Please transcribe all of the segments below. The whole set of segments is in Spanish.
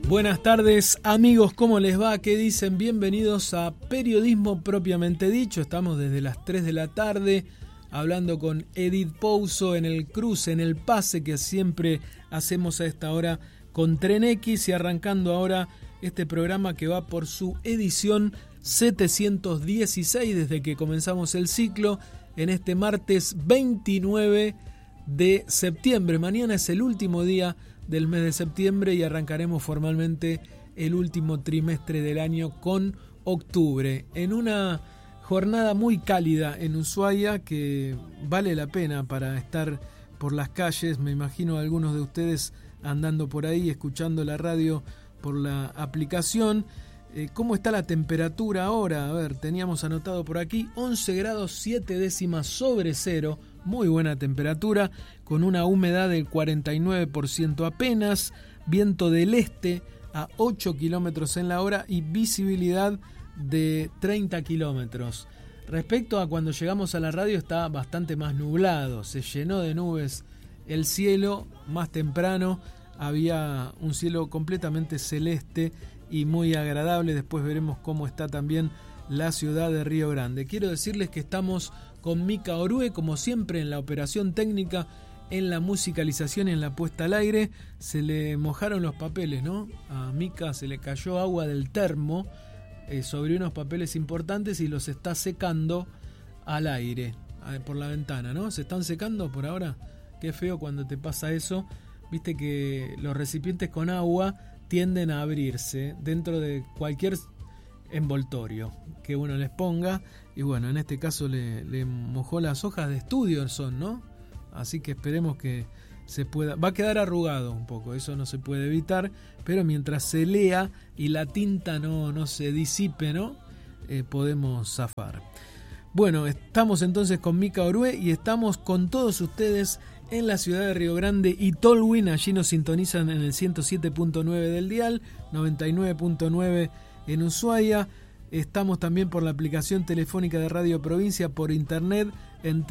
Buenas tardes, amigos, ¿cómo les va? ¿Qué dicen? Bienvenidos a Periodismo Propiamente Dicho. Estamos desde las 3 de la tarde hablando con Edith Pouso en el cruce, en el pase que siempre hacemos a esta hora con Tren X, y arrancando ahora este programa que va por su edición 716 desde que comenzamos el ciclo en este martes 29 de septiembre. Mañana es el último día del mes de septiembre y arrancaremos formalmente el último trimestre del año con octubre, en una jornada muy cálida en Ushuaia que vale la pena para estar por las calles. Me imagino a algunos de ustedes andando por ahí, escuchando la radio por la aplicación. ¿Cómo está la temperatura ahora? A ver, teníamos anotado por aquí 11 grados 7 décimas sobre cero. Muy buena temperatura, con una humedad del 49% apenas, viento del este a 8 kilómetros en la hora y visibilidad de 30 kilómetros. Respecto a cuando llegamos a la radio, está bastante más nublado, se llenó de nubes el cielo. Más temprano había un cielo completamente celeste y muy agradable. Después veremos cómo está también la ciudad de Río Grande. Quiero decirles que estamos con Mica Orue, como siempre, en la operación técnica, en la musicalización y en la puesta al aire. Se le mojaron los papeles, ¿no? A Mica se le cayó agua del termo sobre unos papeles importantes y los está secando al aire, por la ventana, ¿no? ¿Se están secando por ahora? Qué feo cuando te pasa eso. Viste que los recipientes con agua tienden a abrirse dentro de cualquier envoltorio que uno les ponga, y bueno, en este caso le mojó las hojas de estudio, ¿no? Así que esperemos que se pueda. Va a quedar arrugado un poco, eso no se puede evitar, pero mientras se lea y la tinta no se disipe, ¿no? Podemos zafar. Bueno, estamos entonces con Mica Orue y estamos con todos ustedes en la ciudad de Río Grande y Tolwyn. Allí nos sintonizan en el 107.9 del dial, 99.9 en Ushuaia. Estamos también por la aplicación telefónica de Radio Provincia, por internet en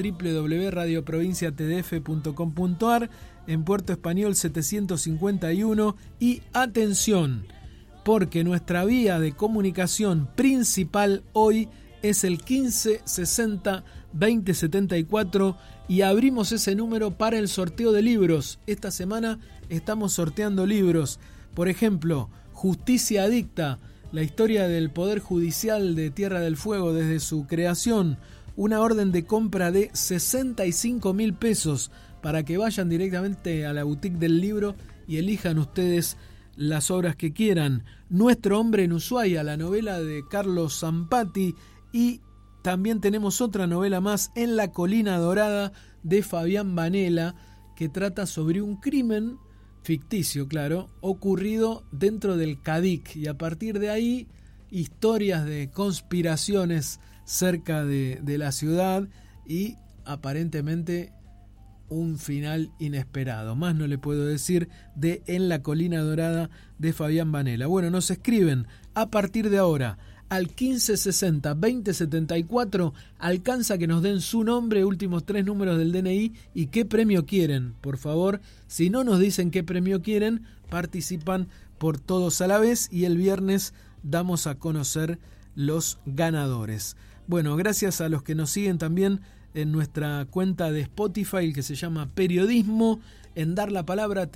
www.radioprovinciatdf.com.ar, en Puerto Español 751. Y atención, porque nuestra vía de comunicación principal hoy es el 1560 2074 y abrimos ese número para el sorteo de libros. Esta semana estamos sorteando libros. Por ejemplo, Justicia Adicta, la historia del Poder Judicial de Tierra del Fuego desde su creación. Una orden de compra de 65.000 pesos para que vayan directamente a la boutique del libro y elijan ustedes las obras que quieran. Nuestro hombre en Ushuaia, la novela de Carlos Zampati, y también tenemos otra novela más, En la Colina Dorada, de Fabián Banela, que trata sobre un crimen ficticio, claro, ocurrido dentro del Cadic, y a partir de ahí historias de conspiraciones cerca de la ciudad y aparentemente un final inesperado. Más no le puedo decir de En la Colina Dorada de Fabián Banela. Bueno, nos escriben a partir de ahora al 1560 2074, alcanza que nos den su nombre, últimos 3 números del DNI y qué premio quieren. Por favor, si no nos dicen qué premio quieren, participan por todos a la vez y el viernes damos a conocer los ganadores. Bueno, gracias a los que nos siguen también en nuestra cuenta de Spotify, que se llama Periodismo, en Dar la Palabra,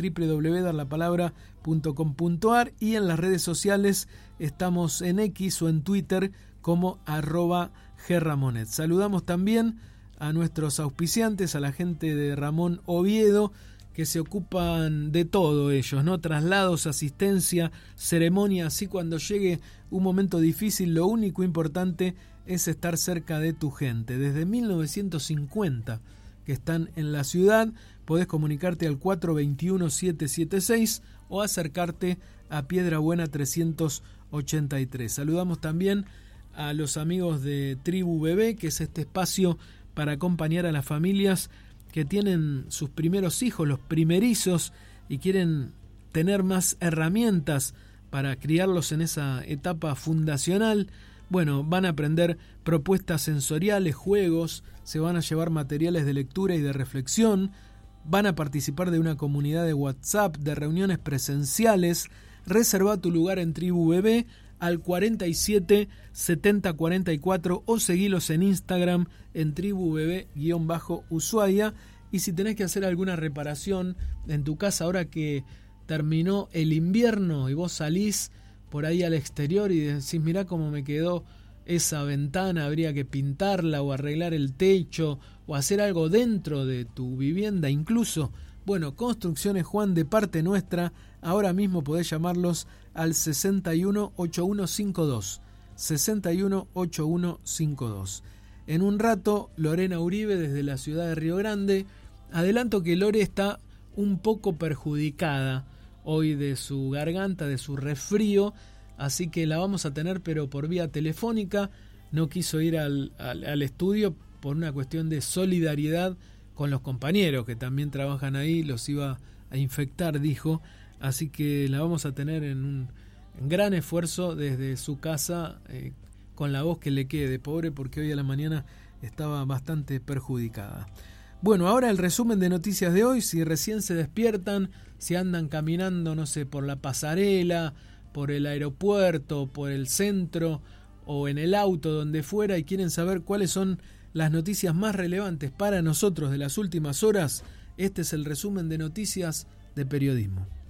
www.darlapalabra.com.ar, y en las redes sociales estamos en X o en Twitter como @gramonet. Saludamos también a nuestros auspiciantes, a la gente de Ramón Oviedo, que se ocupan de todo ellos, ¿no? Traslados, asistencia, ceremonia. Así cuando llegue un momento difícil, lo único importante es estar cerca de tu gente. Desde 1950 que están en la ciudad, podés comunicarte al 421-776 o acercarte a Piedra Buena 383. Saludamos también a los amigos de Tribu Bebé, que es este espacio para acompañar a las familias que tienen sus primeros hijos, los primerizos, y quieren tener más herramientas para criarlos en esa etapa fundacional. Bueno, van a aprender propuestas sensoriales, juegos, se van a llevar materiales de lectura y de reflexión, van a participar de una comunidad de WhatsApp, de reuniones presenciales, Reserva tu lugar en Tribu Bebé al 47 70 44 o seguilos en Instagram en Tribu Bebé_Ushuaia. Y si tenés que hacer alguna reparación en tu casa ahora que terminó el invierno y vos salís por ahí al exterior y decís, mirá cómo me quedó esa ventana, habría que pintarla o arreglar el techo o hacer algo dentro de tu vivienda incluso. Bueno, Construcciones Juan, de parte nuestra, ahora mismo podés llamarlos al 61 8152. 61 8152. En un rato, Lorena Uribe desde la ciudad de Río Grande. Adelanto que Lore está un poco perjudicada hoy de su garganta, de su resfrío, así que la vamos a tener pero por vía telefónica. No quiso ir al estudio por una cuestión de solidaridad con los compañeros que también trabajan ahí, los iba a infectar, dijo, así que la vamos a tener en un gran esfuerzo desde su casa, con la voz que le quede, pobre, porque hoy a la mañana estaba bastante perjudicada. Bueno, ahora el resumen de noticias de hoy. Si recién se despiertan, si andan caminando, no sé, por la pasarela, por el aeropuerto, por el centro o en el auto, donde fuera, y quieren saber cuáles son las noticias más relevantes para nosotros de las últimas horas, este es el resumen de noticias de Periodismo.